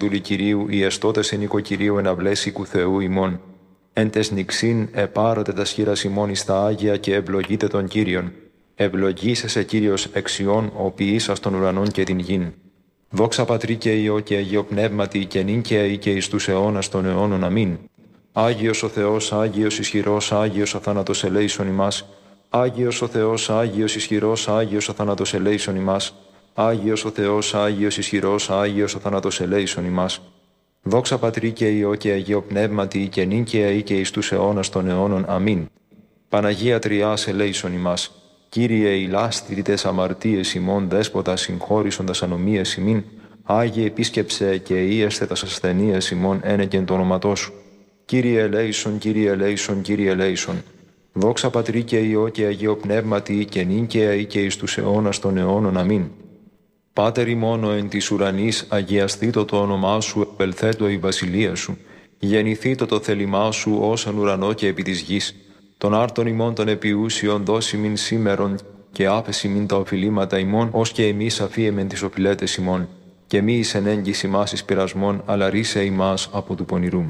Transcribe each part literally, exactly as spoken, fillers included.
δούλη Κυρίου, οι εστώτες εν οίκο Κυρίου εναυλές οίκου Θεού ημών. Εν τες νυξίν επάρωτε τα σχήρας ημών εις τα Άγια και ευλογείτε τον Κύριον. Ευλογήσεσαι Κύριος εξιών, ο ποιήσας των ουρανών και την γην. Δόξα Πατρί και Υιό και Αγίο Πνεύματι και νυν και αεί και εις τους αιώνας των αιώνων. Αμήν. Άγιος ο Θεός, Άγιος ισχυρός, Άγιος ο θάνατος ελέησον ημάς. Άγιος ο Θεός, Άγιος ισχυρός, Άγιος ο θάνατος ελέησον ημάς. Άγιος ο Θεός, Άγιος ισχυρός, Άγιος ο θάνατος ελέησον ημάς. Δόξα Πατρί και Υιό και Αγίο Πνεύματι και νυν και αεί και εις τους αιώνας των αιώνων. Αμήν. Παναγία Τριάς ελέησον ημάς. Κύριε ηλάστη τες αμαρτίες ημών, δέσποτα συγχώρησον τας ανομίες ημίν. Άγιε επίσκεψε και ήεστε τας ασθενείες ημών ένεκεν το όνοματό σου. Κύριε ελέησον, Κύριε ελέησον, Κύριε ελέησον. Δόξα Πατρί και Υιό και Αγίο Πνεύματι και νυν και αεί και εις τους αιώνας των αιώνων. Αμήν. Πάτερ ημών ο εν της ουρανής, αγιαστήτω το όνομά σου, επελθέτω η βασιλεία σου. Γεννηθήτω το θέλημά σου ως εν ουρανό και επί της γης. Των άρτων ημών των επιούσιων δώσει μην σήμερον και άφεση μην τα οφειλήματα ημών, ως και εμείς αφίεμεν τις οφειλέτες ημών. Και μη εις εν έγκυση ημάς εις πειρασμών, αλλά ρίσε ημάς από του πονηρού.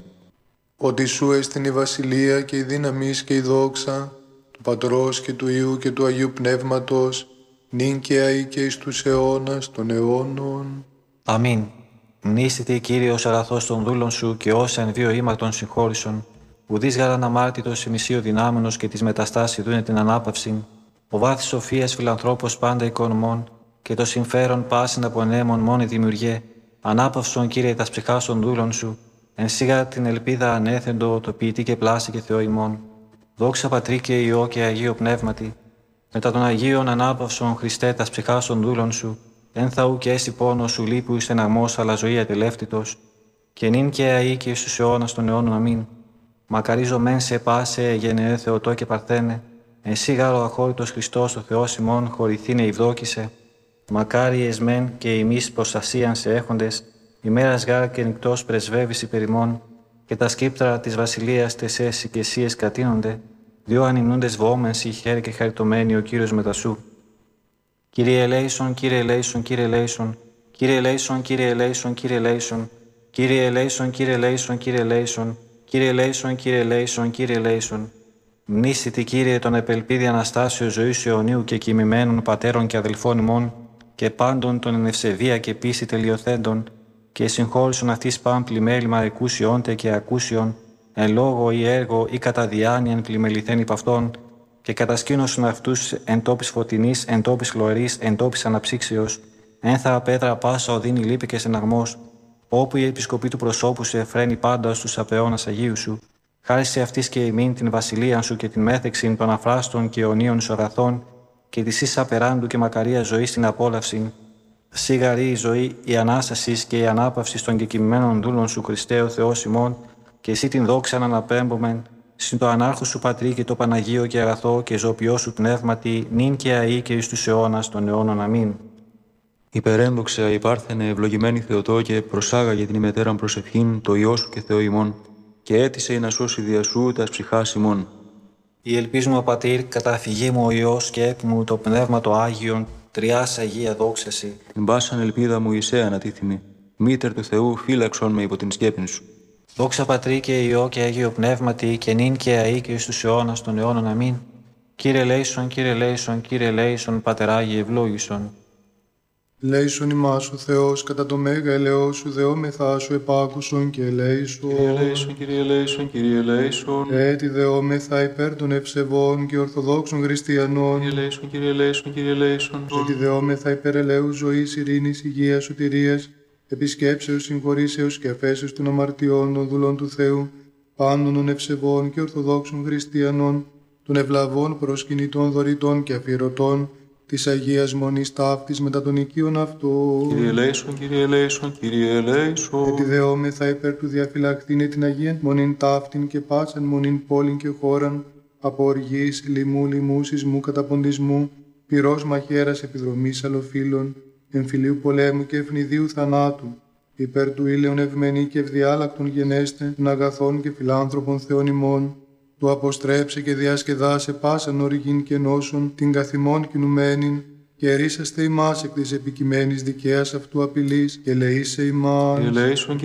Ότι σου έστειν η βασιλεία και η δύναμις και η δόξα, του Πατρός και του Υιού και του Αγίου Πνεύματος, νυν και αεί και εις τους αιώνας των αιώνων. Αμήν. Μνήστητη Κύριος αγαθός των δούλων σου και όσα εν βίο ήμαρτον συγχώρησον, ουδείς γάραν αμάρτητος ημισίου δυνάμενος και της μεταστάση δούνε την ανάπαυση, ο βάθης σοφίας φιλανθρώπος πάντα οικονομών και το συμφέρον πάσιν απονέμων μόνη δημιουργέ, ανάπαυσον Κύριε τας ψυχάς των δούλων σου, εν σίγα την ελπίδα ανέθεντο το ποιητή και πλάση και Θεό ημών. Δόξα Πατρί και Υιό και Αγίο Πνεύματι, μετά των Αγίων ανάπαυσον Χριστέ τας ψυχάς των δούλων σου, εν θαού και έσυ πόνο σου λείπου εις στεναγμός αλλά ζωή ατελεύτητος, και νυν και αεί και εις τους αιώνας των αιώνων. Αμήν. Μακαρίζω μεν σε πάσε γενεέ Θεοτό και Παρθένε, εσύ γάρο αχώρητος Χριστός ο Θεός ημών χωρηθήνε ευδόκησε, μακάρι εσμέν και ημείς προστασίαν σε έχοντες, ημέρας γάρ και νυκτός πρεσβεύεις υπερ ημών, και τα σκύπτρα της βασιλείας τεσές οικεσίες κατείνονται, δύο ανυμνούντες βόμενσι χέρι και χαριτωμένοι ο Κύριος μετασού. Κύριε ελέησον, Κύριε ελέησον, Κύριε ελέησον, Κύριε ελέησον, Κύριε ελέησον, Κύριε ελέησον, Κύριε ελέησον, Κύριε ελέησον, Κύριε ελέησον, Κύριε ελέησον, Κύριε ελέησον, Κύριε ελέησον. Μνήστητη Κύριε τον επελπίδη Αναστάσεως ζωής αιωνίου και κοιμημένων πατέρων και αδελφών ημών και πάντων των εν ευσεβία και πίστη τελειοθέντων, και συγχώρησον αυτής παν πλημέλημα εκούσιόντε και ακούσιον, εν λόγω ή έργο ή κατά διάνοιαν πλημεληθέν υπ' αυτών, και κατασκήνωσον αυτούς εν τόπης φωτεινής, εν τόπης χλωρής, εν τόπης αναψύξεως, ένθα πέτρα πάσα οδύνη λύπη και στεναγμός, όπου η επισκοπή του προσώπου σου εφραίνει πάντα στους απαιώνας Αγίου σου, χάρη σε αυτής και ημίν την βασιλεία σου και την μέθεξην των αφράστων και αιωνίων σου αγαθών, και της εις απεράντου και μακαρία ζωή στην απόλαυση. Σίγαρη η ζωή, η ανάσταση και η ανάπαυση των κεκοιμημένων δούλων σου, Χριστέ ο Θεός ημών, και εσύ την δόξα να αναπέμπομεν, συν το ανάρχου σου Πατρί και το Παναγίο και αγαθό και ζωοποιό σου πνεύματι, νυν και αεί και εις τους αιώνας των αιώνων. Αμήν. Υπερένδοξα υπάρθενε ευλογημένη Θεοτό και προσάγαγε την ημετέραν προσευχήν το Υιό σου και Θεό ημών, και έτησε να σώσει δια σου τας ψυχάς ημών. Η ελπίζουμε, Πατήρ, κατά φυγή μου ο Υιός και έπ μου το Πνεύμα το Άγιον, τριάς Αγία δόξαση. Την πάσαν ελπίδα μου εισέ ανατίθυμη, μήτερ του Θεού φύλαξον με υπό την σκέπην σου. Δόξα Πατρί και Υιό και Αγίο Πνεύματι, και νυν και αεί και εις τους αιώνας των αιώνων. Αμήν. Κύριε ελέησον, Κύριε ελέησον, Κύριε ελέησον, Πατεράγιε ευλόγησον. Ελέησον ημάς ο Θεός, κατά το μέγα ελεός σου, δεόμεθά σου επάκουσον και ελέησον. Κύριε ελέησον, Κύριε ελέησον, Κύριε ελέησον. Έτσι δεόμεθα υπέρ των ευσεβών και ορθοδόξων χριστιανών. Κύριε ελέησον, Κύριε ελέησον, Κύριε ελέησον. Έτσι δεόμεθα υπέρ ελέου ζωής, ειρήνης, υγείας, σωτηρίας, επισκέψεως, συγχωρήσεως και αφέσεως των αμαρτιών των δούλων του Θεού, πάντων των ευσεβών και ορθοδόξων χριστιανών, των ευλαβών προσκυνητών δωρητών και αφιερωτών, της Αγίας Μονής ταύτης μετά των οικείων αυτών. Κύριε ελέησον, Κύριε ελέησον, Κύριε ελέησον. Έτσι δεόμεθα υπέρ του διαφυλακτήνε την Αγία Μονήν ταύτην και πάσαν μονήν πόλην και χώραν, από οργής, λοιμού, λοιμού, σεισμού, καταποντισμού, πυρός μαχαίρας επιδρομής αλλοφύλων, εμφυλίου πολέμου και ευνηδίου θανάτου, υπέρ του ήλαιον ευμένη και ευδιάλακτον γενέστε, των αγαθών και φιλάνθρωπων Θεών ημών, του αποστρέψε και διασκεδάσε πάσαν οργήν και νόσον, την καθημών κινουμένην, και ρίσαστε ημάς εκ της επικειμένης δικαίας αυτού απειλής, και λεήσε ημάς.